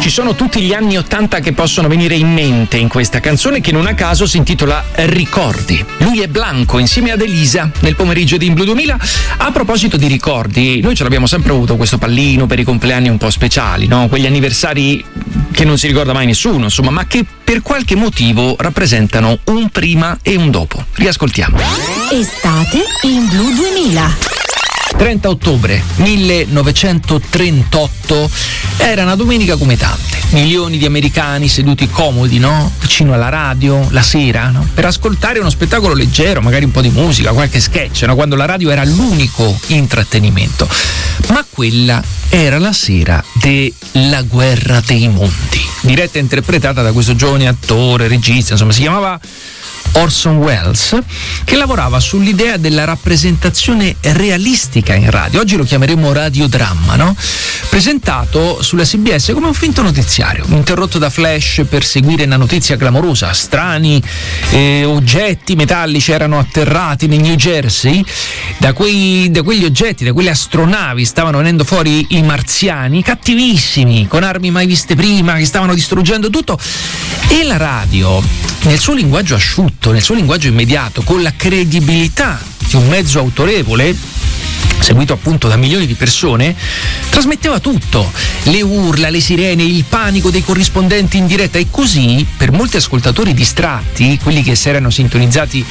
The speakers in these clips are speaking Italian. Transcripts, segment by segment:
Ci sono tutti gli anni 80 che possono venire in mente in questa canzone, che non a caso si intitola Ricordi. Lui è Blanco insieme ad Elisa nel pomeriggio di In Blu 2000. A proposito di ricordi, noi ce l'abbiamo sempre avuto questo pallino per i compleanni un po' speciali, no? Quegli anniversari che non si ricorda mai nessuno, insomma, ma che per qualche motivo rappresentano un prima e un dopo. Riascoltiamo. Estate in Blu 2000. 30 ottobre 1938 era una domenica come tante. Milioni di americani seduti comodi, no? Vicino alla radio, la sera, no? Per ascoltare uno spettacolo leggero, magari un po' di musica, qualche sketch, no? Quando la radio era l'unico intrattenimento. Ma quella era la sera della Guerra dei Mondi, diretta e interpretata da questo giovane attore, regista, insomma, si chiamava Orson Welles, che lavorava sull'idea della rappresentazione realistica in radio. Oggi lo chiameremo radiodramma, no? Presentato sulla CBS come un finto notiziario, interrotto da flash per seguire una notizia clamorosa. Strani oggetti metallici erano atterrati nel New Jersey. Da quegli oggetti, da quelle astronavi, stavano venendo fuori i marziani, cattivissimi, con armi mai viste prima, che stavano distruggendo tutto. E la radio, nel suo linguaggio asciutto, nel suo linguaggio immediato, con la credibilità di un mezzo autorevole, seguito appunto da milioni di persone, trasmetteva tutto: le urla, le sirene, il panico dei corrispondenti in diretta. E così, per molti ascoltatori distratti, quelli che si erano sintonizzati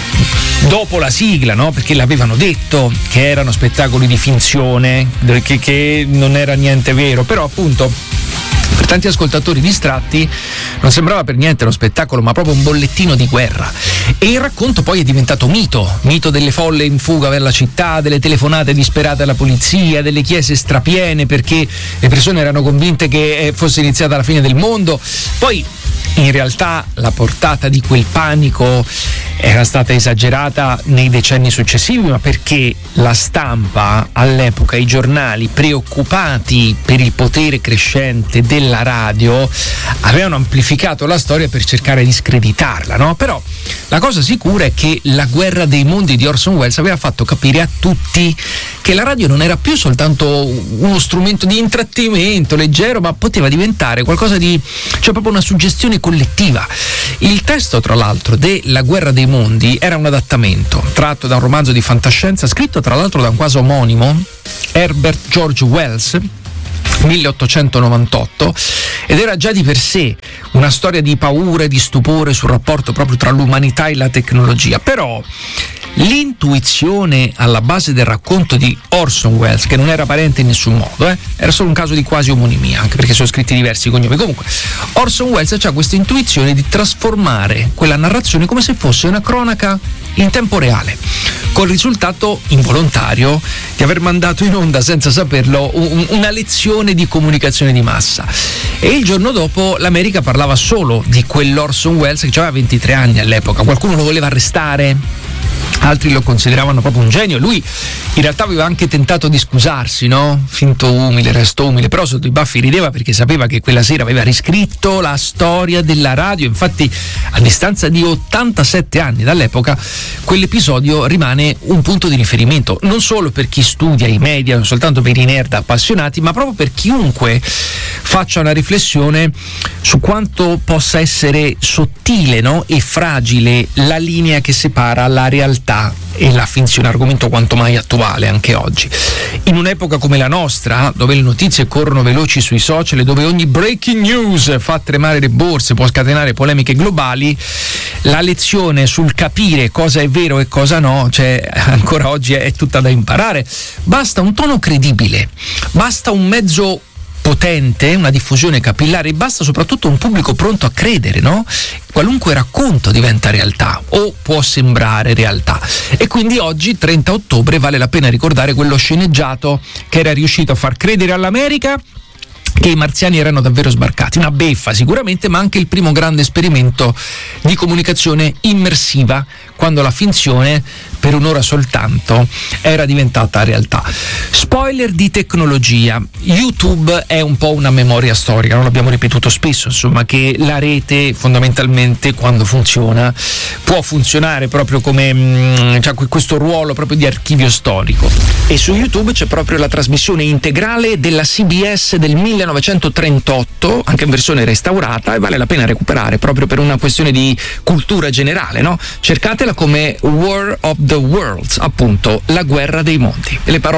dopo la sigla, no? Perché l'avevano detto che erano spettacoli di finzione, che non era niente vero, però appunto per tanti ascoltatori distratti non sembrava per niente uno spettacolo, ma proprio un bollettino di guerra. E il racconto poi è diventato mito delle folle in fuga per la città, delle telefonate disperate alla polizia, delle chiese strapiene perché le persone erano convinte che fosse iniziata la fine del mondo. Poi in realtà la portata di quel panico era stata esagerata nei decenni successivi, ma perché la stampa all'epoca, i giornali, preoccupati per il potere crescente della radio, avevano amplificato la storia per cercare di screditarla, no? Però la cosa sicura è che la Guerra dei Mondi di Orson Welles aveva fatto capire a tutti che la radio non era più soltanto uno strumento di intrattenimento leggero, ma poteva diventare qualcosa di, cioè proprio una suggestione collettiva. Il testo, tra l'altro, della Guerra dei Mondi era un adattamento tratto da un romanzo di fantascienza scritto tra l'altro da un quasi omonimo, Herbert George Wells, 1898, ed era già di per sé una storia di paura e di stupore sul rapporto proprio tra l'umanità e la tecnologia. Però l'intuizione alla base del racconto di Orson Welles, che non era parente in nessun modo, era solo un caso di quasi omonimia, anche perché sono scritti diversi cognomi. Comunque Orson Welles ha questa intuizione di trasformare quella narrazione come se fosse una cronaca in tempo reale, col risultato involontario di aver mandato in onda, senza saperlo, una lezione di comunicazione di massa. E il giorno dopo l'America parlava solo di quell'Orson Welles che aveva 23 anni all'epoca. Qualcuno lo voleva arrestare, altri lo consideravano proprio un genio. Lui in realtà aveva anche tentato di scusarsi, no? Finto umile, resto umile, però sotto i baffi rideva perché sapeva che quella sera aveva riscritto la storia della radio. Infatti, a distanza di 87 anni dall'epoca, quell'episodio rimane un punto di riferimento, non solo per chi studia i media, non soltanto per i nerd appassionati, ma proprio per chiunque faccia una riflessione su quanto possa essere sottile, no? E fragile la linea che separa la realtà e la finzione, argomento quanto mai attuale anche oggi. In un'epoca come la nostra, dove le notizie corrono veloci sui social e dove ogni breaking news fa tremare le borse, può scatenare polemiche globali, la lezione sul capire cosa è vero e cosa no, ancora oggi è tutta da imparare. Basta un tono credibile, basta un mezzo potente, una diffusione capillare, basta soprattutto un pubblico pronto a credere, no? Qualunque racconto diventa realtà o può sembrare realtà. E quindi oggi, 30 ottobre, vale la pena ricordare quello sceneggiato che era riuscito a far credere all'America che i marziani erano davvero sbarcati. Una beffa sicuramente, ma anche il primo grande esperimento di comunicazione immersiva, quando la finzione per un'ora soltanto era diventata realtà. Spoiler di tecnologia: YouTube è un po' una memoria storica, non l'abbiamo ripetuto spesso, insomma, che la rete fondamentalmente, quando funziona, può funzionare proprio come questo ruolo proprio di archivio storico. E su YouTube c'è proprio la trasmissione integrale della CBS del 1900 1938, anche in versione restaurata, e vale la pena recuperare proprio per una questione di cultura generale, no? Cercatela come War of the Worlds, appunto, la guerra dei mondi. E le parole